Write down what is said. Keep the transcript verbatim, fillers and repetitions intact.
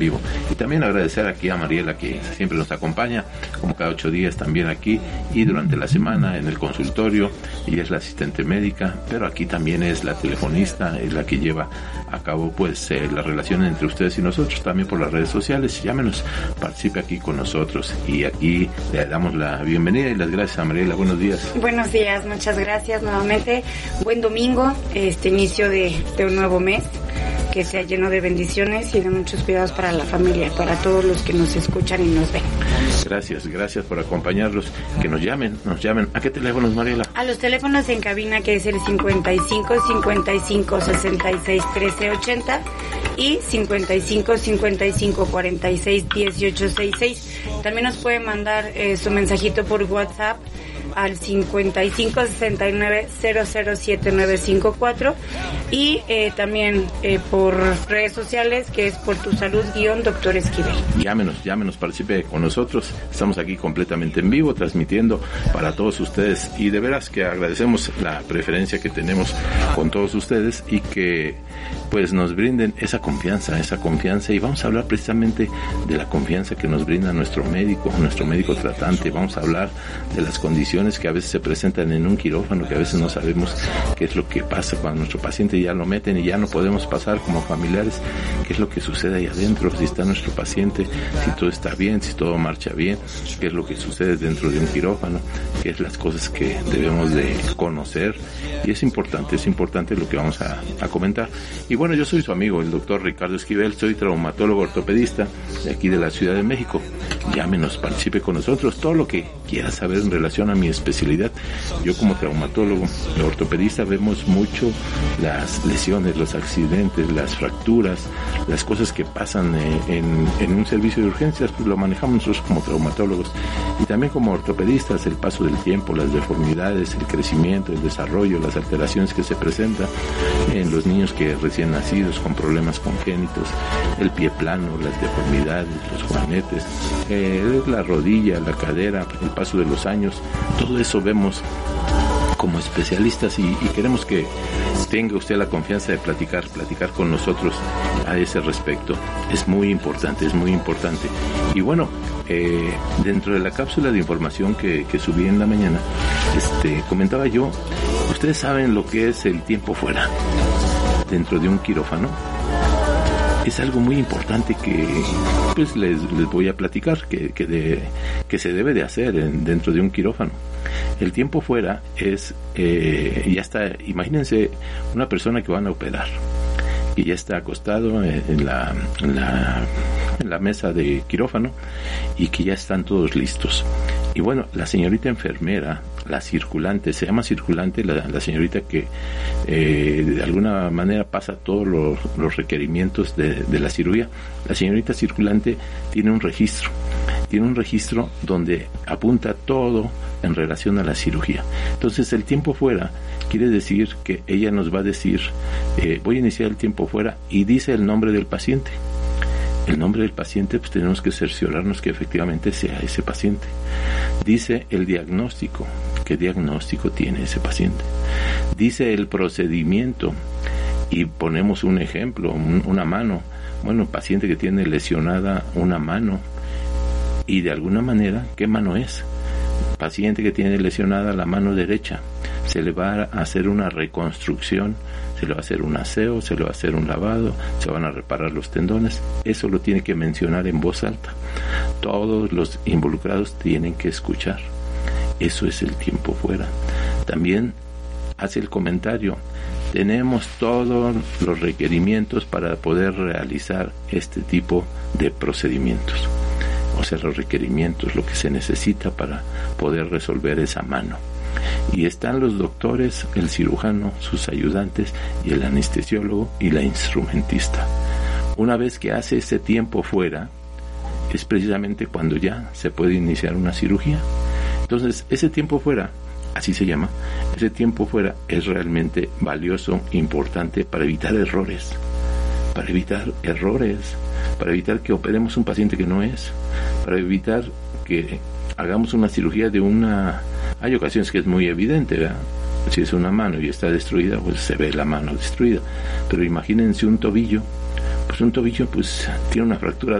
vivo. Y también agradecer aquí a Mariela, que siempre nos acompaña, como cada ocho días también aquí, y durante la semana en el consultorio. Ella es la asistente médica, pero aquí también es la telefonista, es la que lleva a cabo pues eh, la relación entre ustedes y nosotros, también por las redes sociales. Llámenos, participe aquí con nosotros, y aquí le damos la bienvenida y las gracias a Mariela. Buenos días. Buenos días, muchas gracias nuevamente. Buen domingo, este inicio de, de un nuevo mes, que sea lleno de bendiciones y de muchos cuidados para la familia, para todos los que nos escuchan y nos ven. Gracias, gracias por acompañarlos. Que nos llamen, nos llamen. ¿A qué teléfonos, Mariela? A los teléfonos en cabina, que es el cincuenta y cinco, cincuenta y cinco, sesenta y seis, trece, ochenta y cincuenta y cinco, cincuenta y cinco, cuarenta y seis, dieciocho, sesenta y seis. También nos pueden mandar eh, su mensajito por WhatsApp al cincuenta y cinco, sesenta y nueve, cero cero siete nueve cinco cuatro, y eh, también eh, por redes sociales, que es por tu salud guión doctor Esquivel. Llámenos, llámenos, participe con nosotros. Estamos aquí completamente en vivo, transmitiendo para todos ustedes, y de veras que agradecemos la preferencia que tenemos con todos ustedes, y que pues nos brinden esa confianza, esa confianza, y vamos a hablar precisamente de la confianza que nos brinda nuestro médico, nuestro médico tratante. Vamos a hablar de las condiciones que a veces se presentan en un quirófano, que a veces no sabemos qué es lo que pasa cuando nuestro paciente ya lo meten y ya no podemos pasar como familiares, qué es lo que sucede ahí adentro, si está nuestro paciente, si todo está bien, si todo marcha bien, qué es lo que sucede dentro de un quirófano, qué es las cosas que debemos de conocer, y es importante, es importante lo que vamos a, a comentar. Y bueno, yo soy su amigo, el doctor Ricardo Esquivel, soy traumatólogo ortopedista de aquí de la Ciudad de México. Llámenos, participe con nosotros, todo lo que quiera saber en relación a mi especialidad. Yo como traumatólogo ortopedista vemos mucho las lesiones, los accidentes, las fracturas, las cosas que pasan en, en un servicio de urgencias, pues lo manejamos nosotros como traumatólogos, y también como ortopedistas el paso del tiempo, las deformidades, el crecimiento, el desarrollo, las alteraciones que se presentan en los niños que recién nacidos con problemas congénitos, el pie plano, las deformidades, los juanetes, eh, la rodilla, la cadera, el paso de los años. Todo eso vemos como especialistas, y, y queremos que tenga usted la confianza de platicar, platicar con nosotros a ese respecto. Es muy importante, es muy importante. Y bueno, eh, dentro de la cápsula de información que, que subí en la mañana, este, comentaba yo, ustedes saben lo que es el tiempo fuera dentro de un quirófano. Es algo muy importante que pues les, les voy a platicar, que, que, de, que se debe de hacer en, dentro de un quirófano. El tiempo fuera es, eh, ya está, imagínense una persona que van a operar, y ya está acostado en la, en la, en la mesa de quirófano, y que ya están todos listos. Y bueno, la señorita enfermera, la circulante, se llama circulante, la, la señorita que eh, de alguna manera pasa todos los, los requerimientos de, de la cirugía. La señorita circulante tiene un registro, tiene un registro donde apunta todo en relación a la cirugía. Entonces el tiempo fuera quiere decir que ella nos va a decir, eh, voy a iniciar el tiempo fuera, y dice el nombre del paciente. El nombre del paciente, pues tenemos que cerciorarnos que efectivamente sea ese paciente. Dice el diagnóstico, qué diagnóstico tiene ese paciente. Dice el procedimiento, y ponemos un ejemplo, un, una mano. Bueno, paciente que tiene lesionada una mano, y de alguna manera, ¿qué mano es? Paciente que tiene lesionada la mano derecha, se le va a hacer una reconstrucción, se le va a hacer un aseo, se le va a hacer un lavado, se van a reparar los tendones. Eso lo tiene que mencionar en voz alta. Todos los involucrados tienen que escuchar. Eso es el tiempo fuera. También hace el comentario, tenemos todos los requerimientos para poder realizar este tipo de procedimientos. O sea, los requerimientos, lo que se necesita para poder resolver esa mano. Y están los doctores, el cirujano, sus ayudantes, y el anestesiólogo y la instrumentista. Una vez que hace ese tiempo fuera, es precisamente cuando ya se puede iniciar una cirugía. Entonces, ese tiempo fuera, así se llama, ese tiempo fuera es realmente valioso, importante para evitar errores, para evitar errores, para evitar que operemos un paciente que no es, para evitar que hagamos una cirugía de una... Hay ocasiones que es muy evidente, ¿verdad? Si es una mano y está destruida, pues se ve la mano destruida. Pero imagínense un tobillo, pues un tobillo pues tiene una fractura